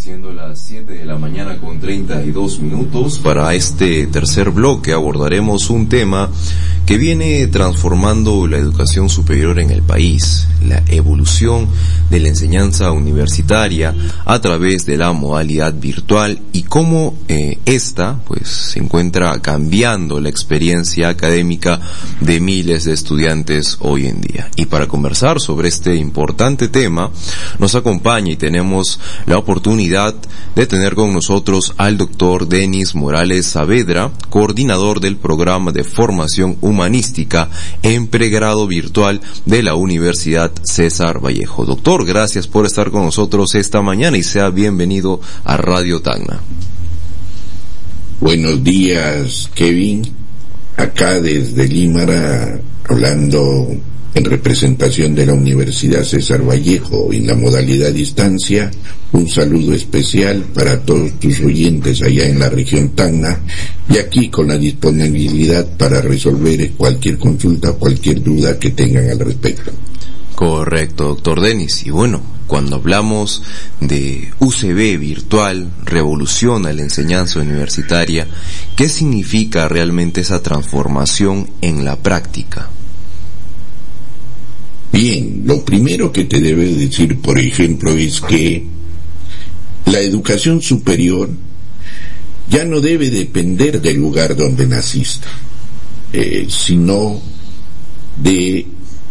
Siendo las 7 de la mañana con 32 minutos, para este tercer bloque abordaremos un tema que viene transformando la educación superior en el país, la evolución de la enseñanza universitaria a través de la modalidad virtual y cómo esta pues se encuentra cambiando la experiencia académica de miles de estudiantes hoy en día. Y para conversar sobre este importante tema nos acompaña y tenemos la oportunidad de tener con nosotros al doctor Denis Morales Saavedra, coordinador del programa de formación humanística en pregrado virtual de la Universidad César Vallejo. Doctor, gracias por estar con nosotros esta mañana y sea bienvenido a Radio Tacna. Buenos días, Kevin. Acá desde Límara, hablando en representación de la Universidad César Vallejo en la modalidad distancia, un saludo especial para todos tus oyentes allá en la región Tacna y aquí con la disponibilidad para resolver cualquier consulta, cualquier duda que tengan al respecto. Correcto, doctor Denis. Y bueno, cuando hablamos de UCB virtual, revoluciona la enseñanza universitaria, ¿qué significa realmente esa transformación en la práctica? Bien, lo primero que te debe decir, por ejemplo, es que la educación superior ya no debe depender del lugar donde naciste, sino de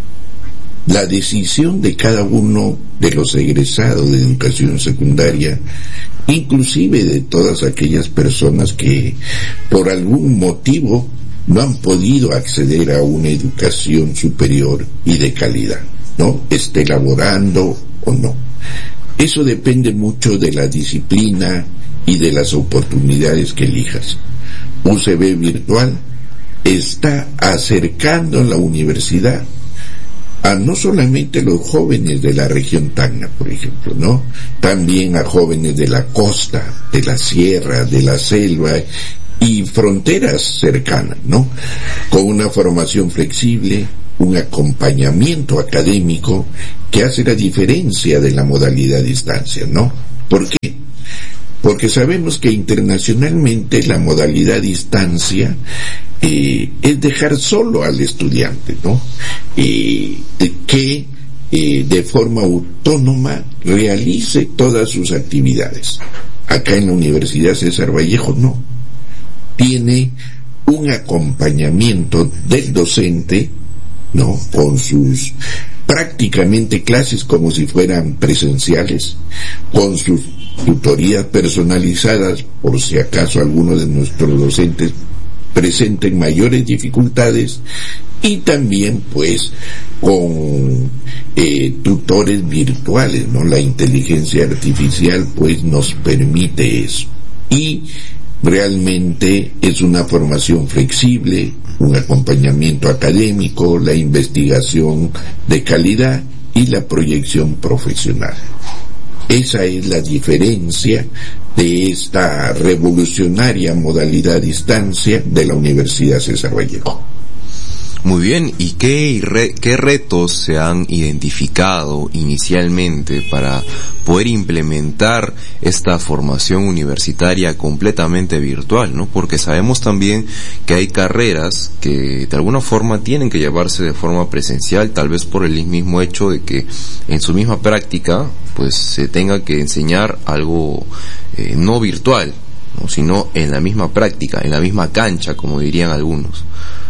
la decisión de cada uno de los egresados de educación secundaria, inclusive de todas aquellas personas que por algún motivo no han podido acceder a una educación superior y de calidad, ¿no? Esté laborando o no. Eso depende mucho de la disciplina y de las oportunidades que elijas. UCB virtual está acercando la universidad a no solamente los jóvenes de la región Tacna, por ejemplo, ¿no? También a jóvenes de la costa, de la sierra, de la selva y fronteras cercanas, ¿no? Con una formación flexible, un acompañamiento académico que hace la diferencia de la modalidad distancia, ¿no? ¿Por qué? Porque sabemos que internacionalmente la modalidad distancia es dejar solo al estudiante, ¿no? Que de forma autónoma realice todas sus actividades. Acá en la Universidad César Vallejo no. Tiene un acompañamiento del docente, ¿no? Con sus prácticamente clases como si fueran presenciales, con sus tutorías personalizadas por si acaso algunos de nuestros docentes presenten mayores dificultades, y también pues con tutores virtuales, ¿no? La inteligencia artificial pues nos permite eso, y realmente es una formación flexible, un acompañamiento académico, la investigación de calidad y la proyección profesional. Esa es la diferencia de esta revolucionaria modalidad a distancia de la Universidad César Vallejo. Muy bien, ¿y qué retos se han identificado inicialmente para poder implementar esta formación universitaria completamente virtual, ¿no? Porque sabemos también que hay carreras que de alguna forma tienen que llevarse de forma presencial, tal vez por el mismo hecho de que en su misma práctica pues se tenga que enseñar algo no virtual, ¿no? Sino en la misma práctica, en la misma cancha, como dirían algunos.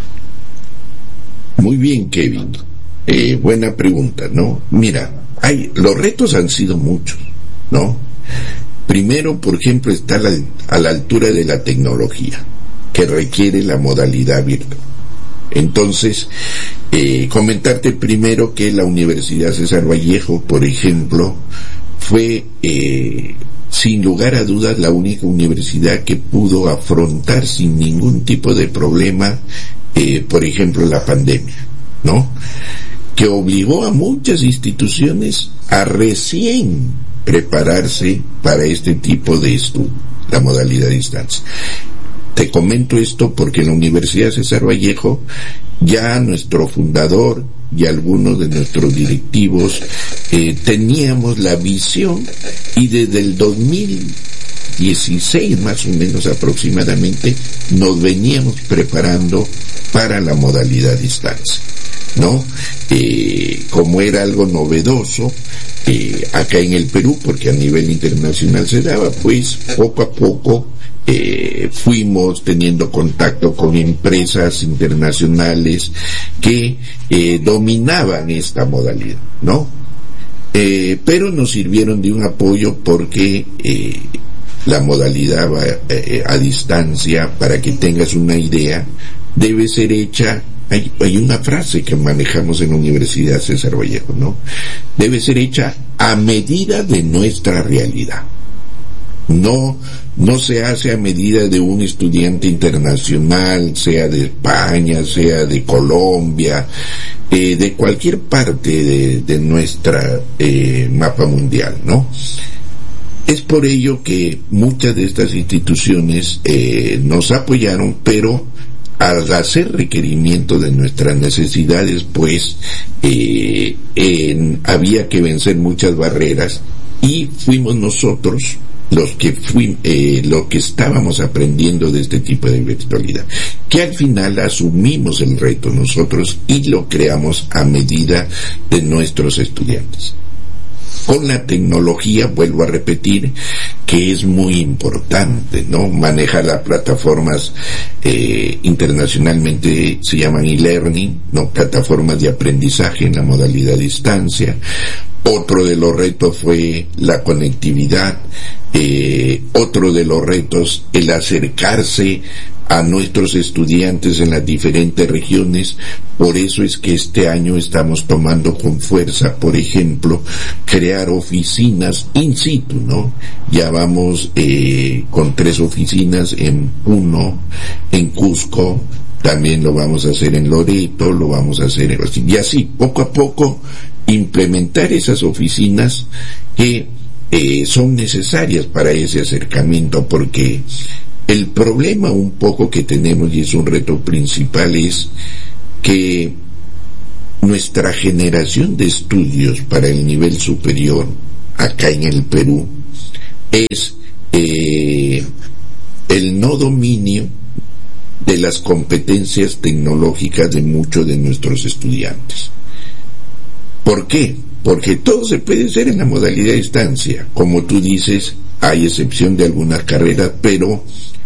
Muy bien, Kevin. Buena pregunta, ¿no? Mira, los retos han sido muchos, ¿no? Primero, por ejemplo, está a la altura de la tecnología, que requiere la modalidad virtual. Entonces, comentarte primero que la Universidad César Vallejo, por ejemplo, fue sin lugar a dudas la única universidad que pudo afrontar sin ningún tipo de problema por ejemplo la pandemia, ¿no? Que obligó a muchas instituciones a recién prepararse para este tipo de estudio, la modalidad a distancia. Te comento esto porque en la Universidad César Vallejo ya nuestro fundador y algunos de nuestros directivos teníamos la visión, y desde el 2016 más o menos aproximadamente nos veníamos preparando para la modalidad a distancia, ¿no? Como era algo novedoso acá en el Perú, porque a nivel internacional se daba, pues poco a poco fuimos teniendo contacto con empresas internacionales que dominaban esta modalidad, ¿no? Pero nos sirvieron de un apoyo porque la modalidad a distancia, para que tengas una idea, debe ser hecha. Hay una frase que manejamos en la Universidad César Vallejo, ¿no? Debe ser hecha a medida de nuestra realidad. No se hace a medida de un estudiante internacional, sea de España, sea de Colombia, de cualquier parte de nuestra mapa mundial, ¿no? Es por ello que muchas de estas instituciones nos apoyaron, pero al hacer requerimiento de nuestras necesidades, pues había que vencer muchas barreras, y fuimos nosotros los que estábamos aprendiendo de este tipo de virtualidad, que al final asumimos el reto nosotros y lo creamos a medida de nuestros estudiantes. Con la tecnología, vuelvo a repetir, que es muy importante, ¿no? Manejar las plataformas internacionalmente se llaman e-learning, ¿no? Plataformas de aprendizaje en la modalidad a distancia. Otro de los retos fue la conectividad. Otro de los retos, el acercarse a nuestros estudiantes en las diferentes regiones. Por eso es que este año estamos tomando con fuerza, por ejemplo, crear oficinas in situ, ¿no? Ya vamos con 3 oficinas en Puno, en Cusco, también lo vamos a hacer en Loreto, lo vamos a hacer y así, poco a poco, implementar esas oficinas que son necesarias para ese acercamiento, porque el problema un poco que tenemos, y es un reto principal, es que nuestra generación de estudios para el nivel superior acá en el Perú es el no dominio de las competencias tecnológicas de muchos de nuestros estudiantes. ¿Por qué? Porque todo se puede hacer en la modalidad a distancia. Como tú dices, hay excepción de algunas carreras, pero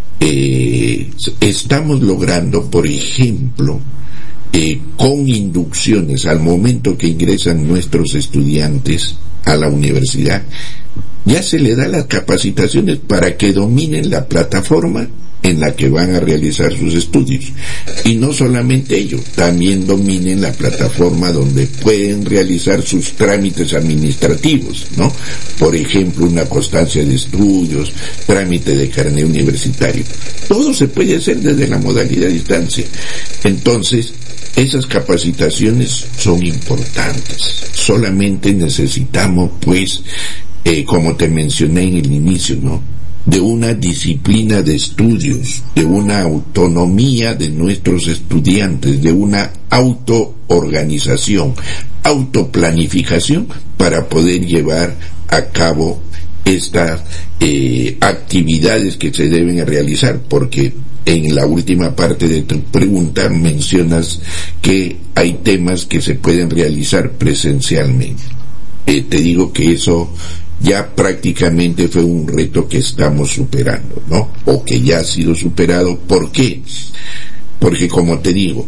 estamos logrando, por ejemplo, con inducciones al momento que ingresan nuestros estudiantes a la universidad, ya se le da las capacitaciones para que dominen la plataforma en la que van a realizar sus estudios. Y no solamente ello, también dominen la plataforma donde pueden realizar sus trámites administrativos, ¿no? Por ejemplo, una constancia de estudios, trámite de carnet universitario. Todo se puede hacer desde la modalidad a distancia. Entonces, esas capacitaciones son importantes. Solamente necesitamos, pues, como te mencioné en el inicio, ¿no?, de una disciplina de estudios, de una autonomía de nuestros estudiantes, de una autoorganización, autoplanificación para poder llevar a cabo estas actividades que se deben realizar, porque en la última parte de tu pregunta mencionas que hay temas que se pueden realizar presencialmente. Te digo que eso ya prácticamente fue un reto que estamos superando, ¿no? O que ya ha sido superado. ¿Por qué? Porque, como te digo,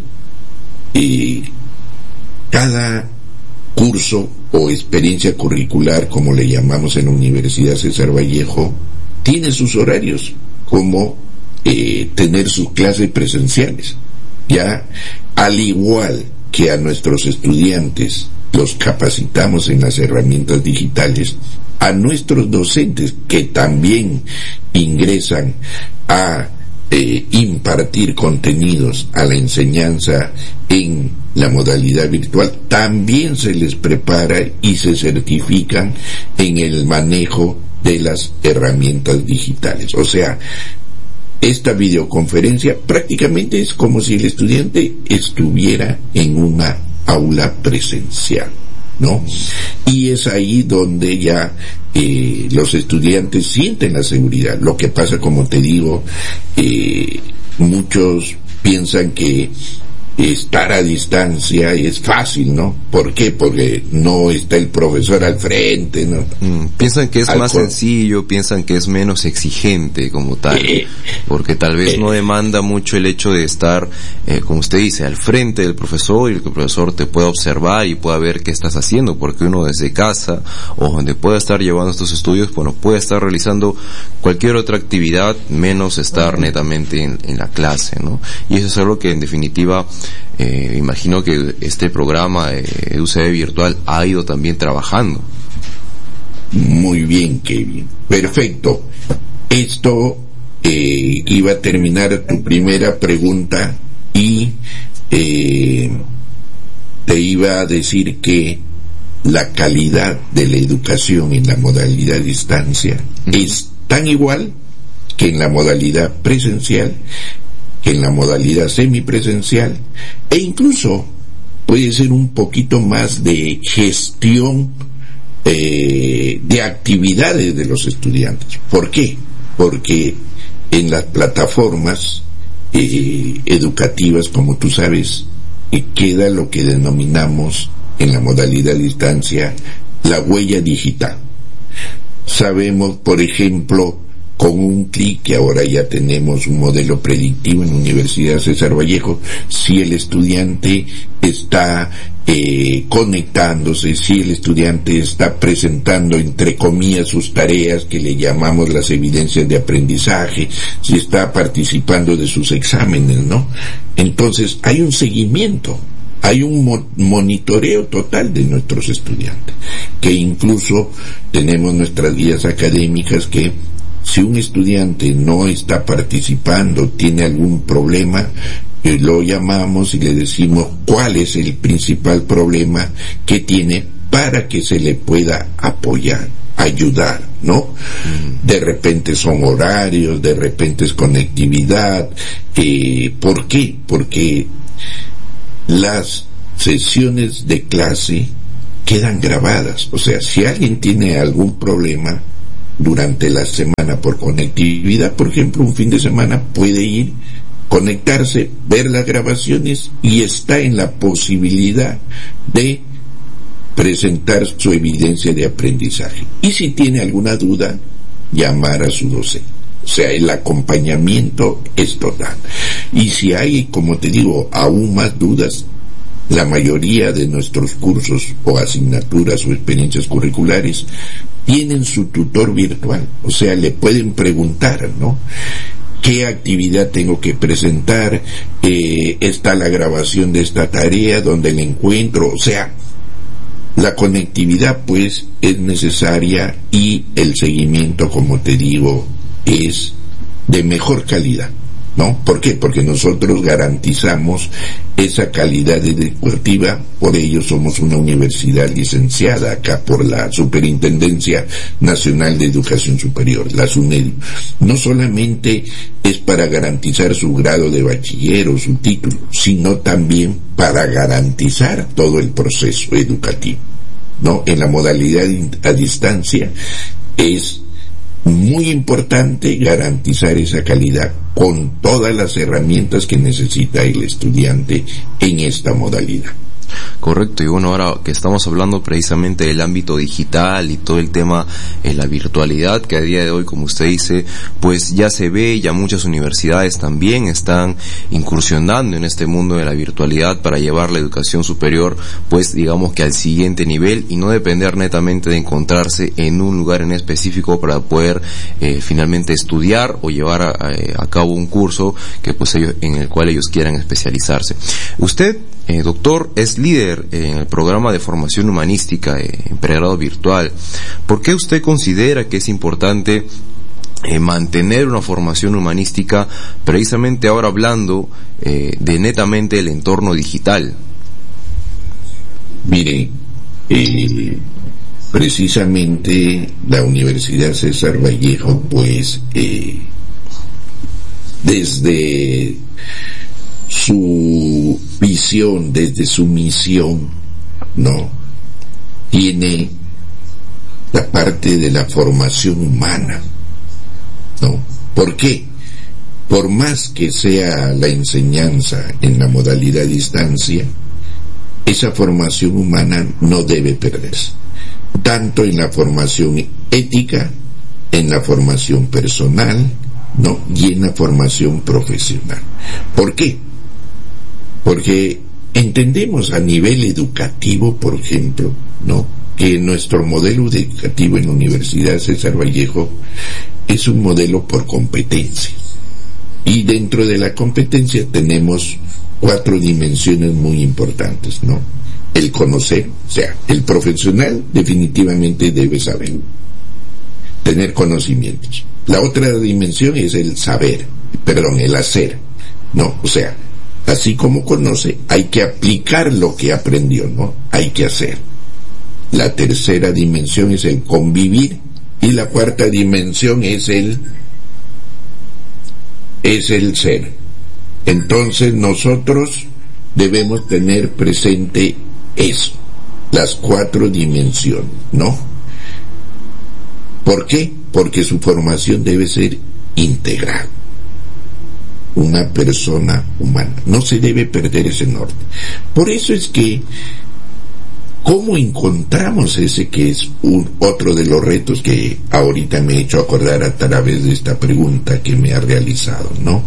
cada curso o experiencia curricular, como le llamamos en la Universidad César Vallejo, tiene sus horarios, como tener sus clases presenciales. Ya, al igual que a nuestros estudiantes los capacitamos en las herramientas digitales, a nuestros docentes que también ingresan a impartir contenidos a la enseñanza en la modalidad virtual, también se les prepara y se certifican en el manejo de las herramientas digitales. O sea, esta videoconferencia prácticamente es como si el estudiante estuviera en una aula presencial, ¿no? Y es ahí donde ya los estudiantes sienten la seguridad. Lo que pasa, como te digo, muchos piensan que estar a distancia es fácil, ¿no? ¿Por qué? Porque no está el profesor al frente, ¿no? Piensan que es más sencillo, piensan que es menos exigente como tal, porque tal vez no demanda mucho el hecho de estar, como usted dice, al frente del profesor, y el profesor te pueda observar y pueda ver qué estás haciendo, porque uno desde casa o donde pueda estar llevando estos estudios, bueno, puede estar realizando cualquier otra actividad menos estar netamente en la clase, ¿no? Y eso es algo que en definitiva imagino que este programa EduCB Virtual ha ido también trabajando. Muy bien, Kevin. Perfecto. Esto iba a terminar tu primera pregunta y te iba a decir que la calidad de la educación en la modalidad distancia es tan igual que en la modalidad presencial, que en la modalidad semipresencial, e incluso puede ser un poquito más de gestión de actividades de los estudiantes. ¿Por qué? Porque en las plataformas educativas, como tú sabes, queda lo que denominamos en la modalidad distancia la huella digital. Sabemos, por ejemplo, con un clic, que ahora ya tenemos un modelo predictivo en la Universidad César Vallejo, si el estudiante está conectándose, si el estudiante está presentando entre comillas sus tareas, que le llamamos las evidencias de aprendizaje, si está participando de sus exámenes, ¿no? Entonces hay un seguimiento, hay un monitoreo total de nuestros estudiantes, que incluso tenemos nuestras guías académicas que si un estudiante no está participando, tiene algún problema, lo llamamos y le decimos cuál es el principal problema que tiene para que se le pueda apoyar, ayudar, ¿no? De repente son horarios, de repente es conectividad. ¿Por qué? Porque las sesiones de clase quedan grabadas. O sea, si alguien tiene algún problema durante la semana por conectividad, por ejemplo, un fin de semana puede ir, conectarse, ver las grabaciones y está en la posibilidad de presentar su evidencia de aprendizaje. Y si tiene alguna duda, llamar a su docente. O sea, el acompañamiento es total. Y si hay, como te digo, aún más dudas, la mayoría de nuestros cursos o asignaturas o experiencias curriculares tienen su tutor virtual. O sea, le pueden preguntar, ¿no? ¿Qué actividad tengo que presentar? Está la grabación de esta tarea, ¿dónde la encuentro? O sea, la conectividad pues es necesaria y el seguimiento, como te digo, es de mejor calidad, ¿no? ¿Por qué? Porque nosotros garantizamos esa calidad educativa, por ello somos una universidad licenciada acá por la Superintendencia Nacional de Educación Superior, la SUNEDU. No solamente es para garantizar su grado de bachiller o su título, sino también para garantizar todo el proceso educativo, ¿no? En la modalidad a distancia es muy importante garantizar esa calidad con todas las herramientas que necesita el estudiante en esta modalidad. Correcto, y bueno, ahora que estamos hablando precisamente del ámbito digital y todo el tema en la virtualidad, que a día de hoy, como usted dice, pues ya se ve, ya muchas universidades también están incursionando en este mundo de la virtualidad para llevar la educación superior, pues digamos que al siguiente nivel y no depender netamente de encontrarse en un lugar en específico para poder finalmente estudiar o llevar a cabo un curso que pues ellos, en el cual ellos quieran especializarse. Usted, doctor, es líder en el programa de formación humanística en pregrado virtual. ¿Por qué usted considera que es importante mantener una formación humanística precisamente ahora hablando de netamente el entorno digital? Mire, precisamente la Universidad César Vallejo, pues desde su visión, desde su misión, no, tiene la parte de la formación humana, ¿no? ¿Por qué? Por más que sea la enseñanza en la modalidad a distancia, esa formación humana no debe perderse, tanto en la formación ética, en la formación personal, ¿no? Y en la formación profesional. ¿Por qué? Porque entendemos a nivel educativo, por ejemplo, ¿no?, que nuestro modelo educativo en la Universidad César Vallejo es un modelo por competencia. Y dentro de la competencia tenemos 4 dimensiones muy importantes, ¿no? El conocer, o sea, el profesional definitivamente debe saber, tener conocimientos. La otra dimensión es el el hacer, ¿no? O sea, así como conoce, hay que aplicar lo que aprendió, ¿no? Hay que hacer. La tercera dimensión es el convivir, y la cuarta dimensión es el ser. Entonces nosotros debemos tener presente eso, las 4 dimensiones, ¿no? ¿Por qué? Porque su formación debe ser integral. Una persona humana. No se debe perder ese norte. Por eso es que, ¿cómo encontramos ese que es otro de los retos que ahorita me he hecho acordar a través de esta pregunta que me ha realizado, ¿no?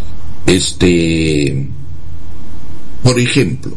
Por ejemplo,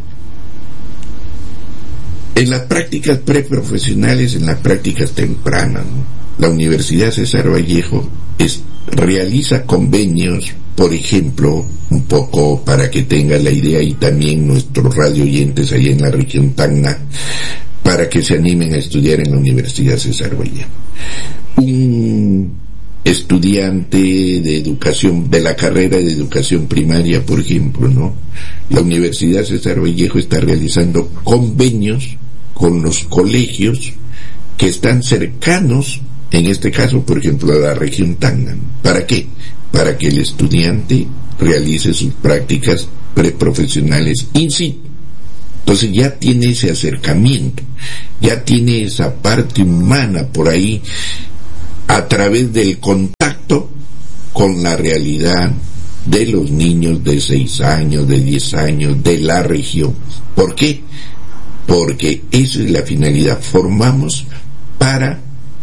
en las prácticas preprofesionales, en las prácticas tempranas, ¿no?, la Universidad César Vallejo realiza convenios, por ejemplo, un poco para que tenga la idea, y también nuestros radio oyentes allá en la región Tacna, para que se animen a estudiar en la Universidad César Vallejo. Un estudiante de educación, de la carrera de educación primaria, por ejemplo, ¿no?, la Universidad César Vallejo está realizando convenios con los colegios que están cercanos, en este caso, por ejemplo, a la región Tacna. ¿Para qué? Para que el estudiante realice sus prácticas preprofesionales in situ. Entonces ya tiene ese acercamiento, ya tiene esa parte humana por ahí, a través del contacto con la realidad de los niños de 6 años, de 10 años, de la región. ¿Por qué? Porque esa es la finalidad. Formamos para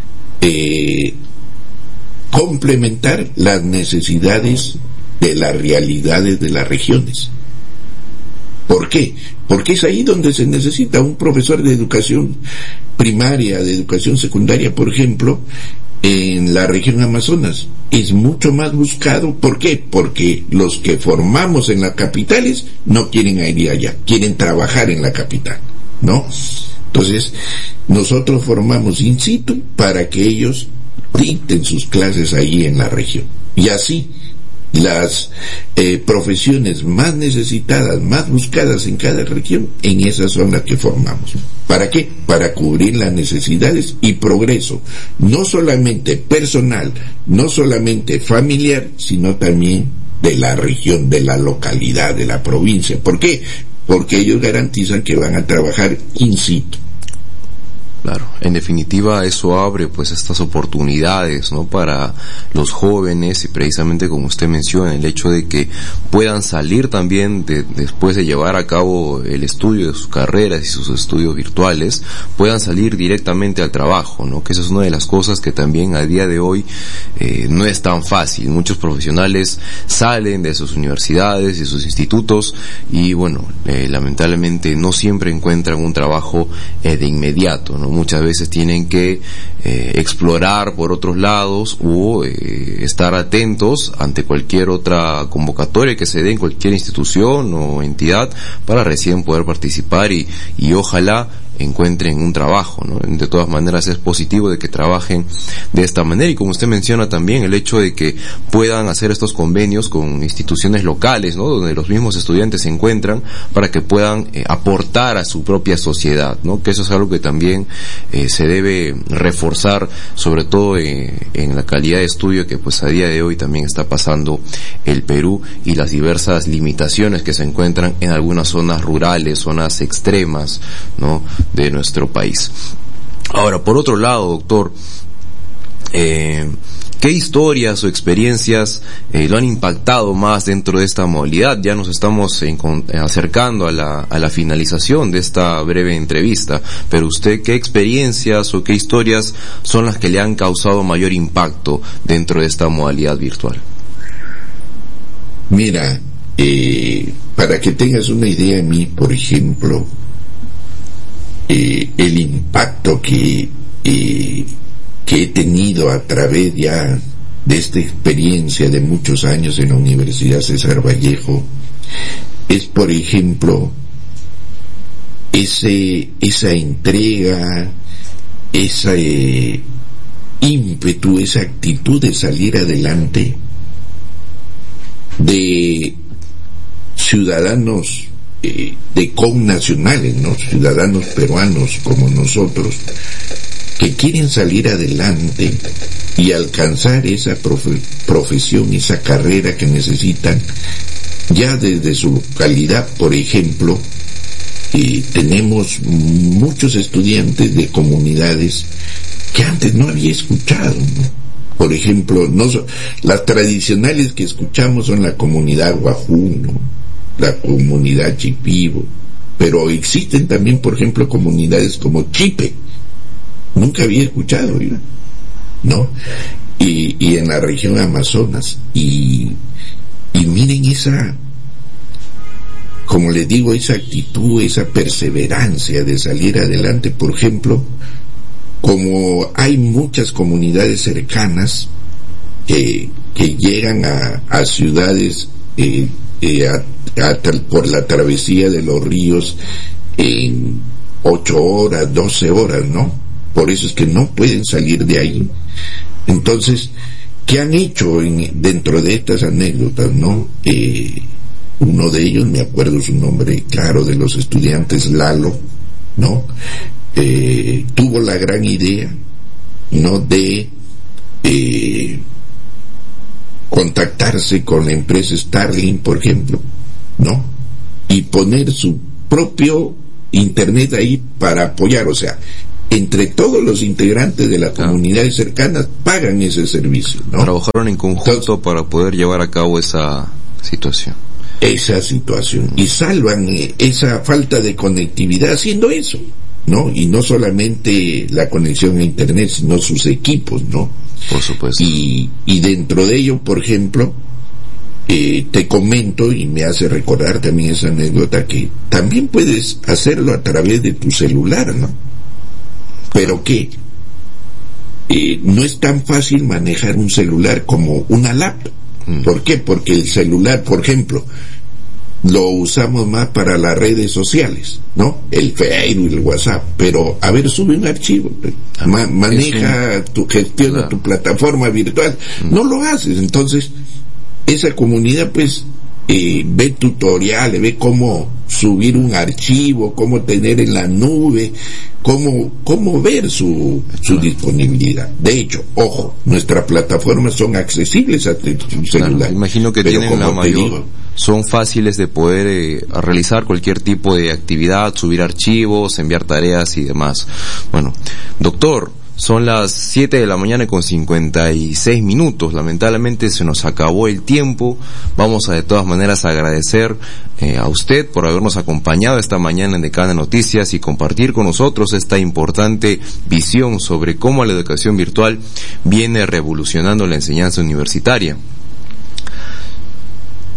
complementar las necesidades de las realidades de las regiones. ¿Por qué? Porque es ahí donde se necesita un profesor de educación primaria, de educación secundaria, por ejemplo, en la región Amazonas. Es mucho más buscado. ¿Por qué? Porque los que formamos en las capitales no quieren ir allá, quieren trabajar en la capital, ¿no? Entonces, nosotros formamos in situ para que ellos dicten sus clases ahí en la región. Y así, las profesiones más necesitadas, más buscadas en cada región, en esas son las que formamos. ¿Para qué? Para cubrir las necesidades y progreso, no solamente personal, no solamente familiar, sino también de la región, de la localidad, de la provincia. ¿Por qué? Porque ellos garantizan que van a trabajar in situ. Claro, en definitiva eso abre pues estas oportunidades, ¿no?, para los jóvenes, y precisamente como usted menciona, el hecho de que puedan salir también después de llevar a cabo el estudio de sus carreras y sus estudios virtuales, puedan salir directamente al trabajo, ¿no?, que esa es una de las cosas que también a día de hoy no es tan fácil. Muchos profesionales salen de sus universidades y sus institutos y bueno, lamentablemente no siempre encuentran un trabajo de inmediato, ¿no? Muchas veces tienen que explorar por otros lados o estar atentos ante cualquier otra convocatoria que se dé en cualquier institución o entidad para recién poder participar y ojalá encuentren un trabajo, ¿no? De todas maneras es positivo de que trabajen de esta manera, y como usted menciona también el hecho de que puedan hacer estos convenios con instituciones locales, ¿no? Donde los mismos estudiantes se encuentran para que puedan aportar a su propia sociedad, ¿no? Que eso es algo que también se debe reforzar, sobre todo en la calidad de estudio que pues a día de hoy también está pasando el Perú, y las diversas limitaciones que se encuentran en algunas zonas rurales, zonas extremas, ¿no? De nuestro país. Ahora, por otro lado, doctor, ¿qué historias o experiencias lo han impactado más dentro de esta modalidad? Ya nos estamos acercando a la finalización de esta breve entrevista, pero usted, ¿qué experiencias o qué historias son las que le han causado mayor impacto dentro de esta modalidad virtual? Mira, para que tengas una idea de mí, por ejemplo, el impacto que he tenido a través ya de esta experiencia de muchos años en la Universidad César Vallejo es, por ejemplo, esa entrega, ese ímpetu, esa actitud de salir adelante de ciudadanos de connacionales, ¿no? Ciudadanos peruanos como nosotros, que quieren salir adelante y alcanzar esa profesión, esa carrera que necesitan ya desde su localidad. Por ejemplo, tenemos muchos estudiantes de comunidades que antes no había escuchado, ¿no? Por ejemplo, las tradicionales que escuchamos son la comunidad Guajú, ¿no? La comunidad Chipibo, pero existen también, por ejemplo, comunidades como Chipe. Nunca había escuchado, ¿no? Y en la región Amazonas. Y miren esa, como les digo, esa actitud, esa perseverancia de salir adelante. Por ejemplo, como hay muchas comunidades cercanas que llegan a ciudades por la travesía de los ríos en 8 horas, 12 horas, ¿no? Por eso es que no pueden salir de ahí. Entonces, ¿qué han hecho dentro de estas anécdotas, no? Uno de ellos, me acuerdo su nombre, claro, de los estudiantes, Lalo, ¿no? Tuvo la gran idea, ¿no? De contactarse con la empresa Starlink, por ejemplo, ¿no? Y poner su propio internet ahí para apoyar, o sea, entre todos los integrantes de las comunidades cercanas pagan ese servicio, ¿no? Trabajaron en conjunto para poder llevar a cabo esa situación. Y salvan esa falta de conectividad haciendo eso, ¿no? Y no solamente la conexión a internet, sino sus equipos, ¿no? Por supuesto. Y dentro de ello, por ejemplo, te comento, y me hace recordar también esa anécdota, que también puedes hacerlo a través de tu celular, ¿no? Pero que no es tan fácil manejar un celular como una laptop. ¿Por qué? Porque el celular, por ejemplo, lo usamos más para las redes sociales, ¿no? El Facebook, el WhatsApp, pero a ver, sube un archivo, maneja, gestiona tu plataforma virtual, no lo haces. Entonces, esa comunidad pues ve tutoriales, ve cómo subir un archivo, cómo tener en la nube, cómo ver su disponibilidad. De hecho, ojo, nuestras plataformas son accesibles a tu celular. Imagino que tienen la mayor, son fáciles de poder realizar cualquier tipo de actividad, subir archivos, enviar tareas y demás. Bueno, doctor, son las 7 de la mañana con 56 minutos. Lamentablemente se nos acabó el tiempo. Vamos a de todas maneras agradecer a usted por habernos acompañado esta mañana en Decana Noticias y compartir con nosotros esta importante visión sobre cómo la educación virtual viene revolucionando la enseñanza universitaria.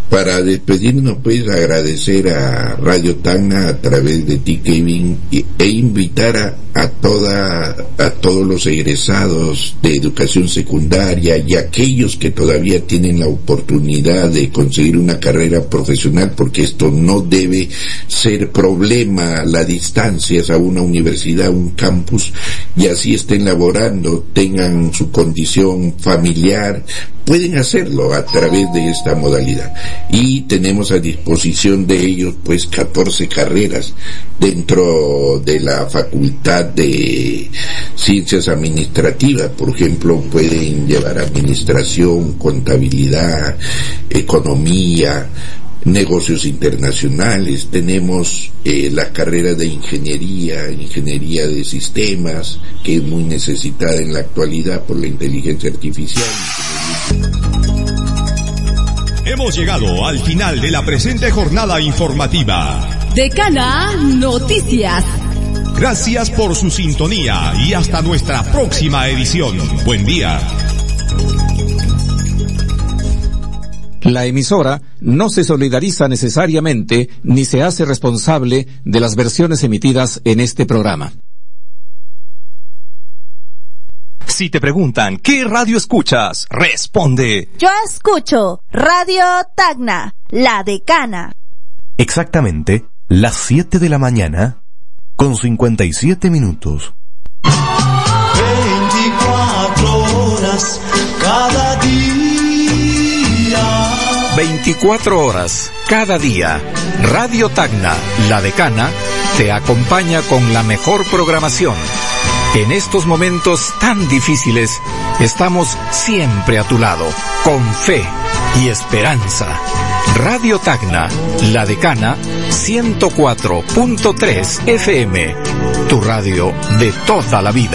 Para despedirnos, pues, agradecer a Radio Tacna a través de ti, Kevin, e invitar a todos los egresados de educación secundaria y aquellos que todavía tienen la oportunidad de conseguir una carrera profesional, porque esto no debe ser problema, la distancia a una universidad, un campus, y así estén laborando, tengan su condición familiar, pueden hacerlo a través de esta modalidad. Y tenemos a disposición de ellos pues 14 carreras dentro de la Facultad de Ciencias Administrativas. Por ejemplo, pueden llevar administración, contabilidad, economía, negocios internacionales. Tenemos la carrera de ingeniería de sistemas, que es muy necesitada en la actualidad por la inteligencia artificial. Hemos llegado al final de la presente jornada informativa. Decana Noticias. Gracias por su sintonía y hasta nuestra próxima edición. Buen día. La emisora no se solidariza necesariamente ni se hace responsable de las versiones emitidas en este programa. Si te preguntan, ¿qué radio escuchas? Responde. Yo escucho Radio Tacna, la Decana. Exactamente, las 7 de la mañana, con 57 minutos. 24 horas cada día. 24 horas cada día. Radio Tacna, la Decana, te acompaña con la mejor programación. En estos momentos tan difíciles, estamos siempre a tu lado, con fe y esperanza. Radio Tacna, la Decana, 104.3 FM, tu radio de toda la vida.